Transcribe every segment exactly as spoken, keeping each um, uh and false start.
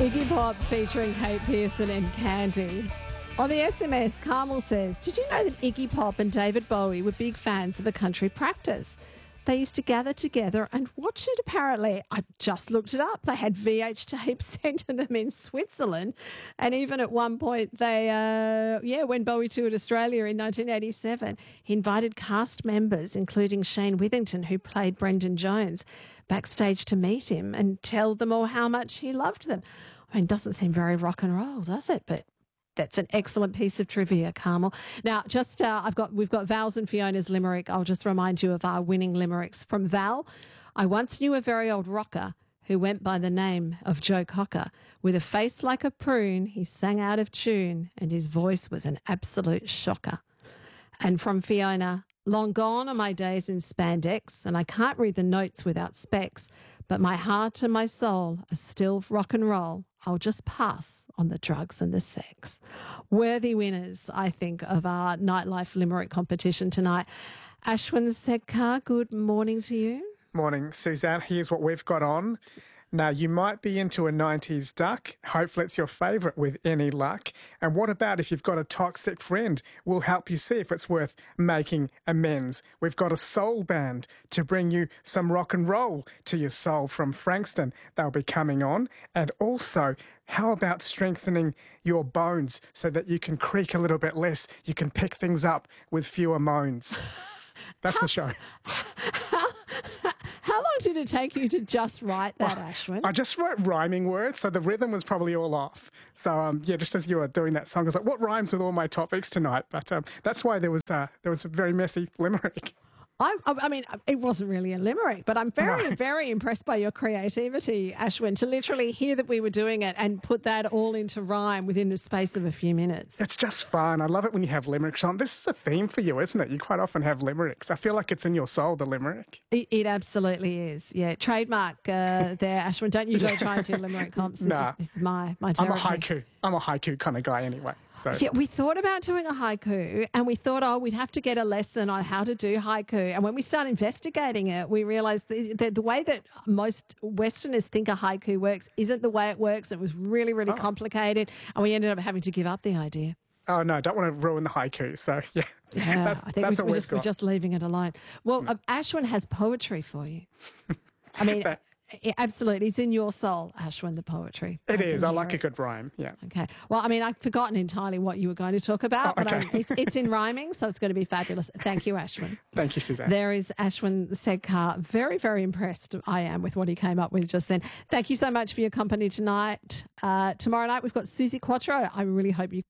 Iggy Pop featuring Kate Pearson and Candy. On the S M S, Carmel says, did you know that Iggy Pop and David Bowie were big fans of a country practice? They used to gather together and watch it, apparently. I just looked it up. They had V H tapes sent to them in Switzerland. And even at one point, they, uh, yeah, when Bowie toured Australia in nineteen eighty-seven, he invited cast members, including Shane Withington, who played Brendan Jones, backstage to meet him and tell them all how much he loved them. I mean, it doesn't seem very rock and roll, does it? But that's an excellent piece of trivia, Carmel. Now, just uh, I've got we've got Val's and Fiona's limerick. I'll just remind you of our winning limericks from Val. I once knew a very old rocker who went by the name of Joe Cocker. With a face like a prune, he sang out of tune, and his voice was an absolute shocker. And from Fiona, long gone are my days in spandex, and I can't read the notes without specs, but my heart and my soul are still rock and roll. I'll just pass on the drugs and the sex. Worthy winners, I think, of our Nightlife Limerick competition tonight. Ashwin Sedkar, good morning to you. Morning, Suzanne. Here's what we've got on. Now, you might be into a nineties duck. Hopefully it's your favourite with any luck. And what about if you've got a toxic friend? We'll help you see if it's worth making amends. We've got a soul band to bring you some rock and roll to your soul from Frankston. They'll be coming on. And also, how about strengthening your bones so that you can creak a little bit less? You can pick things up with fewer moans. That's the show. How long did it take you to just write that, well, Ashwin? I just wrote rhyming words, so the rhythm was probably all off. So, um, yeah, just as you were doing that song, I was like, what rhymes with all my topics tonight? But um, that's why there was uh, there was a very messy limerick. I, I mean, it wasn't really a limerick, but I'm very, no. very impressed by your creativity, Ashwin, to literally hear that we were doing it and put that all into rhyme within the space of a few minutes. It's just fun. I love it when you have limericks on. This is a theme for you, isn't it? You quite often have limericks. I feel like it's in your soul, the limerick. It, it absolutely is. Yeah, trademark uh, there, Ashwin. Don't you go try and do limerick comps. This, nah. is, this is my, my territory. I'm a haiku. I'm a haiku kind of guy anyway. So. Yeah, we thought about doing a haiku and we thought, oh, we'd have to get a lesson on how to do haiku. And when we started investigating it, we realised that the, the way that most Westerners think a haiku works isn't the way it works. It was really, really oh. complicated, and we ended up having to give up the idea. Oh, no, don't want to ruin the haiku. So, yeah, yeah that's, I think that's we, we're, just, we're just leaving it alone. Well, mm. uh, Ashwin has poetry for you. I mean... that- Absolutely. It's in your soul, Ashwin, the poetry. It I is. I like it. a good rhyme, yeah. Okay. Well, I mean, I've forgotten entirely what you were going to talk about, oh, okay. but I, it's, it's in rhyming, so it's going to be fabulous. Thank you, Ashwin. Thank you, Suzanne. There is Ashwin Sedkar. Very, very impressed I am with what he came up with just then. Thank you so much for your company tonight. Uh, tomorrow night, we've got Susie Quattro. I really hope you...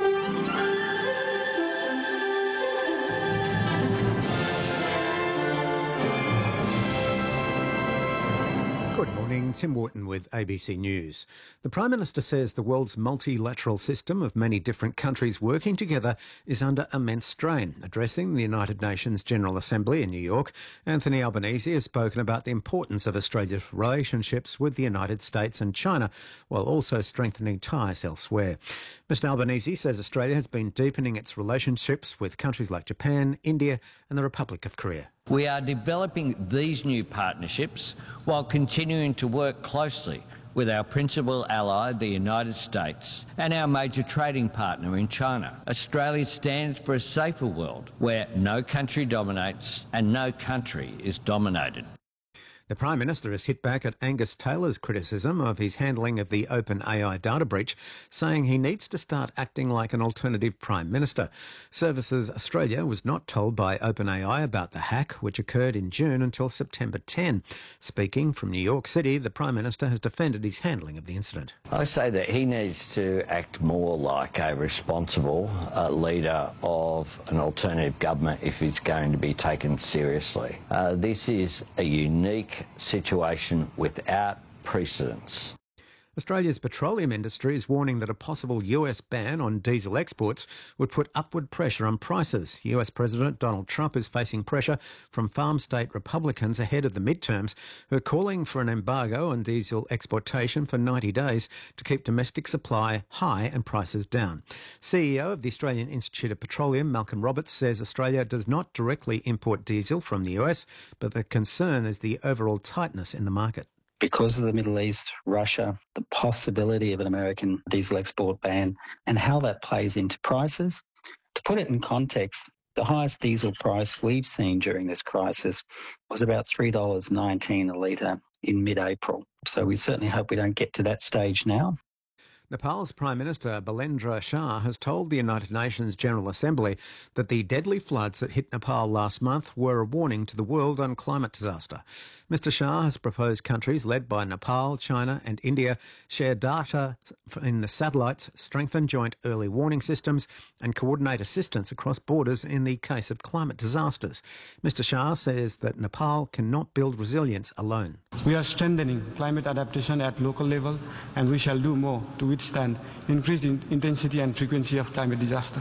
Good morning, Tim Wharton with A B C News. The Prime Minister says the world's multilateral system of many different countries working together is under immense strain. Addressing the United Nations General Assembly in New York, Anthony Albanese has spoken about the importance of Australia's relationships with the United States and China, while also strengthening ties elsewhere. Mister Albanese says Australia has been deepening its relationships with countries like Japan, India and the Republic of Korea. We are developing these new partnerships while continuing to work closely with our principal ally, the United States, and our major trading partner in China. Australia stands for a safer world where no country dominates and no country is dominated. The Prime Minister has hit back at Angus Taylor's criticism of his handling of the OpenAI data breach, saying he needs to start acting like an alternative Prime Minister. Services Australia was not told by OpenAI about the hack, which occurred in June, until September tenth. Speaking from New York City, the Prime Minister has defended his handling of the incident. I say that he needs to act more like a responsible uh, leader of an alternative government if he's going to be taken seriously. Uh, this is a unique situation without precedence. Australia's petroleum industry is warning that a possible U S ban on diesel exports would put upward pressure on prices. U S President Donald Trump is facing pressure from farm state Republicans ahead of the midterms, who are calling for an embargo on diesel exportation for ninety days to keep domestic supply high and prices down. C E O of the Australian Institute of Petroleum, Malcolm Roberts, says Australia does not directly import diesel from the U S, but the concern is the overall tightness in the market. because of the Middle East, Russia, the possibility of an American diesel export ban, and how that plays into prices. To put it in context, the highest diesel price we've seen during this crisis was about three dollars nineteen a litre in mid-April. So we certainly hope we don't get to that stage now. Nepal's Prime Minister Balendra Shah has told the United Nations General Assembly that the deadly floods that hit Nepal last month were a warning to the world on climate disaster. Mister Shah has proposed countries led by Nepal, China and India share data in the satellites, strengthen joint early warning systems and coordinate assistance across borders in the case of climate disasters. Mister Shah says that Nepal cannot build resilience alone. We are strengthening climate adaptation at local level, and we shall do more to withstand increased in intensity and frequency of climate disaster.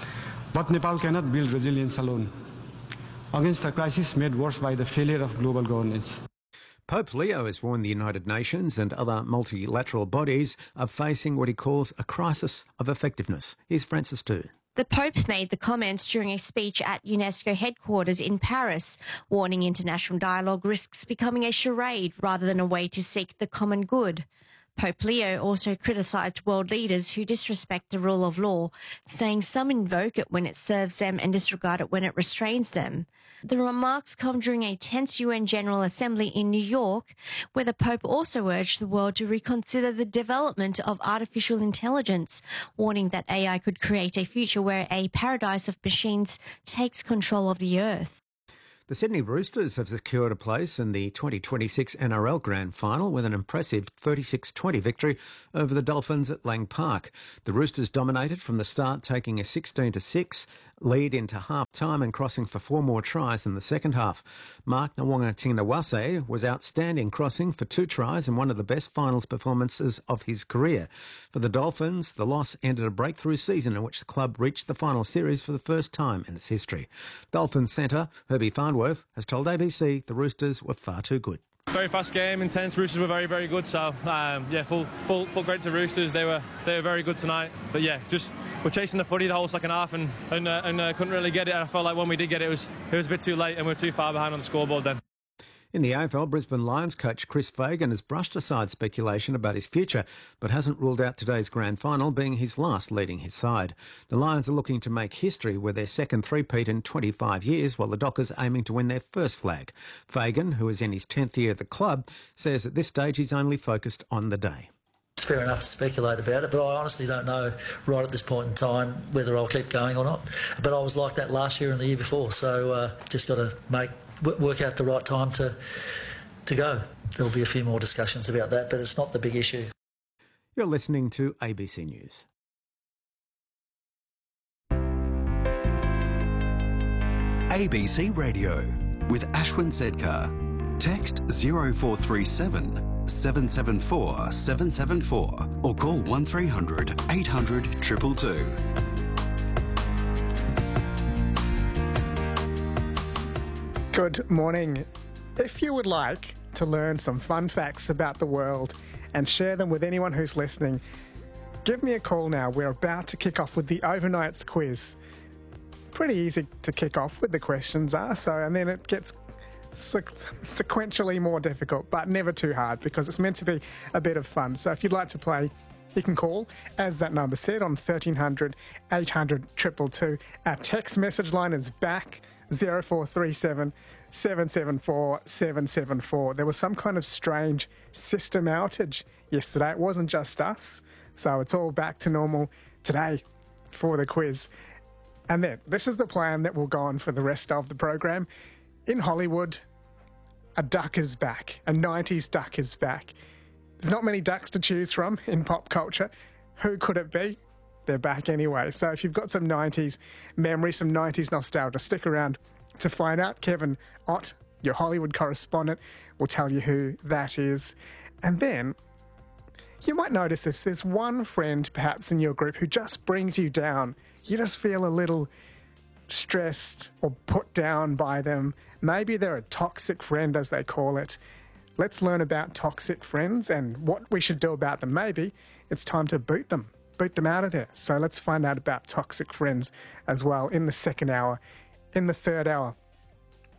But Nepal cannot build resilience alone against a crisis made worse by the failure of global governance. Pope Leo has warned the United Nations and other multilateral bodies are facing what he calls a crisis of effectiveness. Here's Francis Tu. The Pope made the comments during a speech at UNESCO headquarters in Paris, warning international dialogue risks becoming a charade rather than a way to seek the common good. Pope Leo also criticised world leaders who disrespect the rule of law, saying some invoke it when it serves them and disregard it when it restrains them. The remarks come during a tense U N General Assembly in New York, where the Pope also urged the world to reconsider the development of artificial intelligence, warning that A I could create a future where a paradise of machines takes control of the earth. The Sydney Roosters have secured a place in the twenty twenty-six N R L Grand Final with an impressive thirty-six twenty victory over the Dolphins at Lang Park. The Roosters dominated from the start, taking a sixteen to six lead into half-time and crossing for four more tries in the second half. Mark Nawanga-Tinawase was outstanding, crossing for two tries and one of the best finals performances of his career. For the Dolphins, the loss ended a breakthrough season in which the club reached the final series for the first time in its history. Dolphins centre Herbie Farnworth has told A B C the Roosters were far too good. Very fast game, intense. Roosters were very, very good. So um, yeah, full, full, full credit to Roosters. They were, they were very good tonight. But yeah, just we're chasing the footy the whole second half and and, uh, and uh, couldn't really get it. I felt like when we did get it, it was it was a bit too late and we were too far behind on the scoreboard then. In the A F L, Brisbane Lions coach Chris Fagan has brushed aside speculation about his future, but hasn't ruled out today's grand final being his last leading his side. The Lions are looking to make history with their second three-peat in twenty-five years, while the Dockers aiming to win their first flag. Fagan, who is in his tenth year at the club, says at this stage he's only focused on the day. It's fair enough to speculate about it, but I honestly don't know right at this point in time whether I'll keep going or not. But I was like that last year and the year before, so uh, just got to make work out the right time to to go. There'll be a few more discussions about that, but it's not the big issue. You're listening to A B C News. A B C Radio with Ashwin Sedkar. Text zero four three seven, seven seven four, seven seven four or call one three hundred, eight hundred, two two two. Good morning. If you would like to learn some fun facts about the world and share them with anyone who's listening, give me a call now. We're about to kick off with the Overnights quiz. Pretty easy to kick off with, the questions are, so and then it gets sequ- sequentially more difficult, but never too hard because it's meant to be a bit of fun. So if you'd like to play, you can call, as that number said, on thirteen hundred, eight hundred, two two two. Our text message line is back. zero four three seven, seven seven four, seven seven four. There was some kind of strange system outage yesterday. It wasn't just us, so it's all back to normal today for the quiz. And then, this is the plan that will go on for the rest of the program. In Hollywood, a duck is back. A nineties duck is back. There's not many ducks to choose from in pop culture. Who could it be? They're back anyway. So if you've got some nineties memory, some nineties nostalgia, stick around to find out. Kevin Ott, your Hollywood correspondent, will tell you who that is. And then you might notice this. There's one friend perhaps in your group who just brings you down. You just feel a little stressed or put down by them. Maybe they're a toxic friend, as they call it. Let's learn about toxic friends and what we should do about them. Maybe it's time to boot them. Boot them out of there. So let's find out about toxic friends as well in the second hour. In the third hour,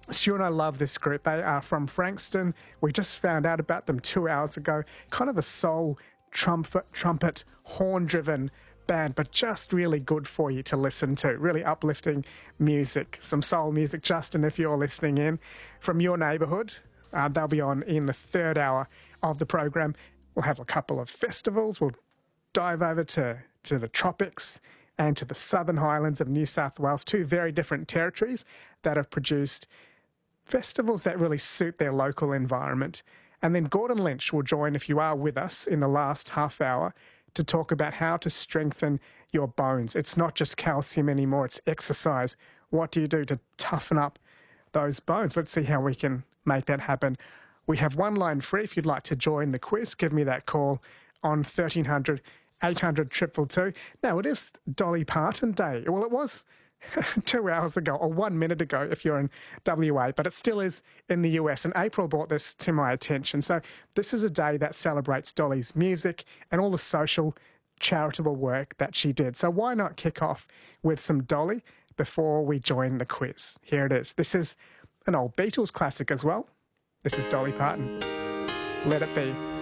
Stu and I love this group. They are from Frankston. We just found out about them two hours ago. Kind of a soul trumpet, trumpet horn-driven band, but just really good for you to listen to. Really uplifting music, some soul music. Justin, if you're listening in from your neighbourhood, uh, they'll be on in the third hour of the program. We'll have a couple of festivals. We'll dive over to, to the tropics and to the Southern Highlands of New South Wales, two very different territories that have produced festivals that really suit their local environment. And then Gordon Lynch will join, if you are with us, in the last half hour to talk about how to strengthen your bones. It's not just calcium anymore, it's exercise. What do you do to toughen up those bones? Let's see how we can make that happen. We have one line free if you'd like to join the quiz. Give me that call on thirteen hundred, eight hundred, two two two. Now, it is Dolly Parton Day. Well, it was two hours ago, or one minute ago if you're in W A, but it still is in the U S. And April brought this to my attention. So this is a day that celebrates Dolly's music and all the social, charitable work that she did. So why not kick off with some Dolly before we join the quiz? Here it is. This is an old Beatles classic as well. This is Dolly Parton. Let It Be.